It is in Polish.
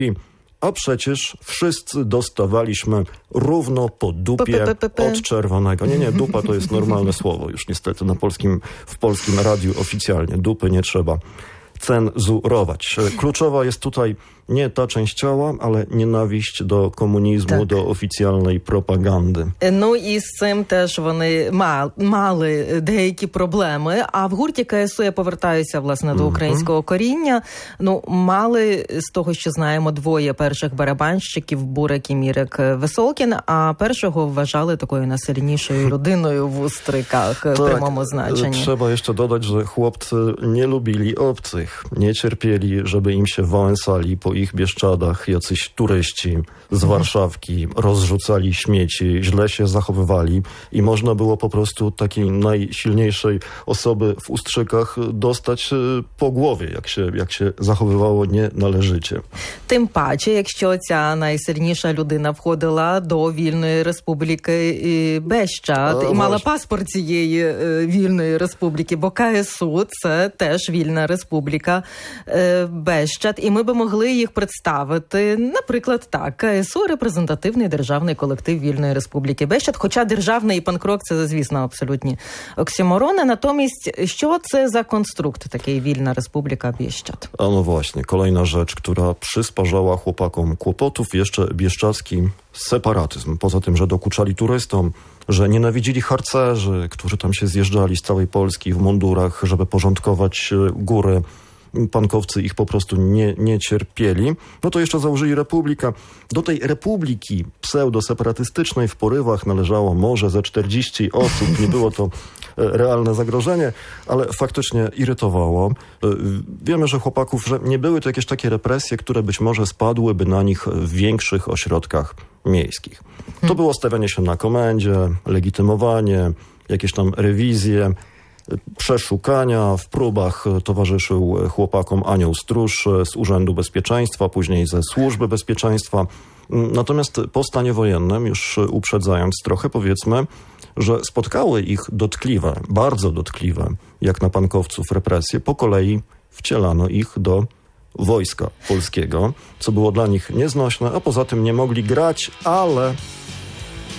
A przecież wszyscy dostawaliśmy równo po dupie od czerwonego. Nie, dupa to jest normalne słowo już niestety w polskim radiu oficjalnie. Dupy nie trzeba cenzurować. Kluczowa jest tutaj nie ta część ciała, але nienawiść до комунізму, до офіційної пропаганди. Ну і з цим теж вони мали деякі проблеми. А в гурті КСУ, я повертаюся, власне, до українського коріння, мали, з того, що знаємо, двоє перших барабанщиків, Бурик і Мірик Висолкін, а першого вважали такою найсильнішою людиною в устриках w прямому значенні. Trzeba jeszcze dodać, że chłopcy nie lubili obcych, nie cierpieli, żeby im się wałęsali po ich Bieszczadach jacyś turyści z Warszawki, rozrzucali śmieci, źle się zachowywali i można było po prostu takiej najsilniejszej osoby w Ustrzykach dostać po głowie, jak się zachowywało nienależycie. Тим паче, якщо ця найсильніша людина входила до вільної республіки Бещад і мала паспорт цієї вільної республіки, бо КСУ – це теж вільна республіка Бещад, і ми би могли їх представити, наприклад, так, КСУ – репрезентативний державний колектив вільної республіки Бещад, хоча державний і панк-рок – це, звісно, абсолютні оксиморони. Натомість, що це за konstrukt takiej Wilna Republika Bieszczad? A no właśnie, kolejna rzecz, która przysparzała chłopakom kłopotów, jeszcze bieszczadzki separatyzm. Poza tym, że dokuczali turystom, że nienawidzili harcerzy, którzy tam się zjeżdżali z całej Polski w mundurach, żeby porządkować góry. Pankowcy ich po prostu nie cierpieli. No to jeszcze założyli republikę. Do tej republiki pseudoseparatystycznej w porywach należało może ze 40 osób. Nie było to realne zagrożenie, ale faktycznie irytowało. Wiemy, że chłopaków, że nie były to jakieś takie represje, które być może spadłyby na nich w większych ośrodkach miejskich. To było stawianie się na komendzie, legitymowanie, jakieś tam rewizje, przeszukania. W próbach towarzyszył chłopakom anioł stróż z Urzędu Bezpieczeństwa, później ze Służby Bezpieczeństwa. Natomiast po stanie wojennym, już uprzedzając trochę, powiedzmy, że spotkały ich dotkliwe, bardzo dotkliwe, jak na pankowców, represje. Po kolei wcielano ich do wojska polskiego, co było dla nich nieznośne, a poza tym nie mogli grać, ale